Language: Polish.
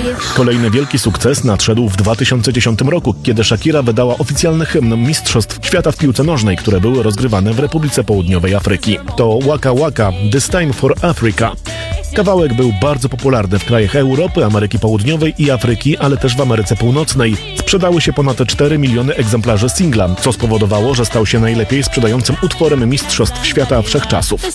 Kolejny wielki sukces nadszedł w 2010 roku, kiedy Shakira wydała oficjalny hymn Mistrzostw Świata w piłce nożnej, które były rozgrywane w Republice Południowej Afryki. To Waka Waka, This Time for Africa. Kawałek był bardzo popularny w krajach Europy, Ameryki Południowej i Afryki, ale też w Ameryce Północnej. Sprzedały się ponad 4 miliony egzemplarzy singla, co spowodowało, że stał się najlepiej sprzedającym utworem Mistrzostw Świata wszechczasów.